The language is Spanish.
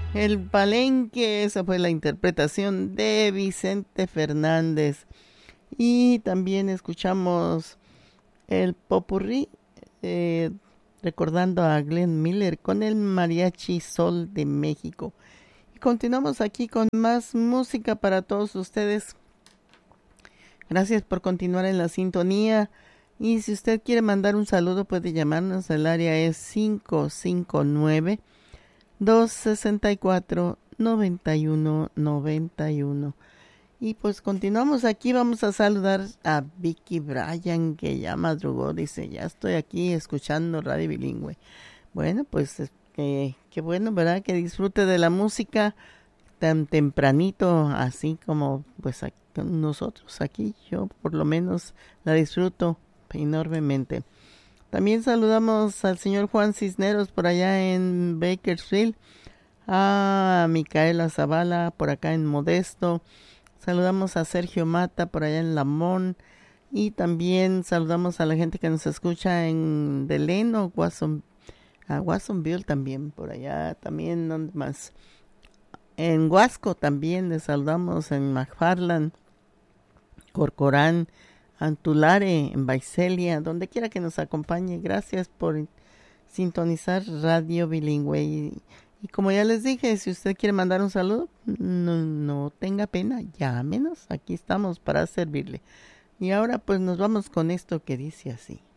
El Palenque, esa fue la interpretación de Vicente Fernández. Y también escuchamos el Popurrí, eh, recordando a Glenn Miller con el Mariachi Sol de México. Y continuamos aquí con más música para todos ustedes. Gracias por continuar en la sintonía. Y si usted quiere mandar un saludo, puede llamarnos. El área es 559-264-9191. Y pues continuamos aquí. Vamos a saludar a Vicky Bryan, que ya madrugó. Dice, ya estoy aquí escuchando Radio Bilingüe. Bueno, pues qué bueno, ¿verdad? Que disfrute de la música tan tempranito, así como pues nosotros aquí. Yo por lo menos la disfruto enormemente. También saludamos al señor Juan Cisneros por allá en Bakersfield, a Micaela Zavala por acá en Modesto. Saludamos a Sergio Mata por allá en Lamón. Y también saludamos a la gente que nos escucha en Deleno, a Watsonville también, por allá también, ¿dónde más? En Huasco también les saludamos, en McFarland, Corcorán, Antulare, en Vaiselia, donde quiera que nos acompañe. Gracias por sintonizar Radio Bilingüe. Y como ya les dije, si usted quiere mandar un saludo, no tenga pena, llámenos. Aquí estamos para servirle. Y ahora pues nos vamos con esto que dice así.